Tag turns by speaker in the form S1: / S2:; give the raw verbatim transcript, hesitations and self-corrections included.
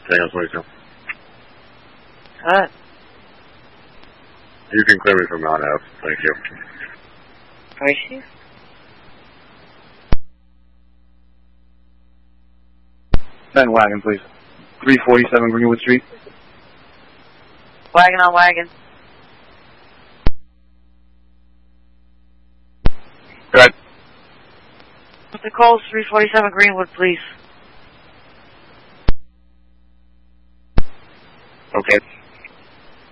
S1: Tango twenty-two.
S2: What?
S1: You can clear me from Mount F. Thank you.
S2: Where is she?
S3: Ben Wagon, please. three forty-seven Greenwood Street.
S2: Wagon on wagon.
S3: Go ahead.
S2: Mister Coles, three forty-seven Greenwood, please.
S3: Okay.